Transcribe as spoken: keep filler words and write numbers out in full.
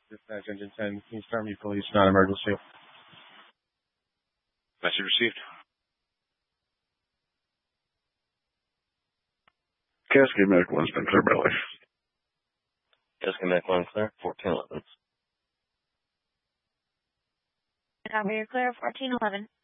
Dispatch Engine ten, Kings Army Police, non-emergency. Message received. Cascade Medic one's been cleared by life. Cascade Medic one clear, fourteen eleven. Copy, you're clear, fourteen eleven.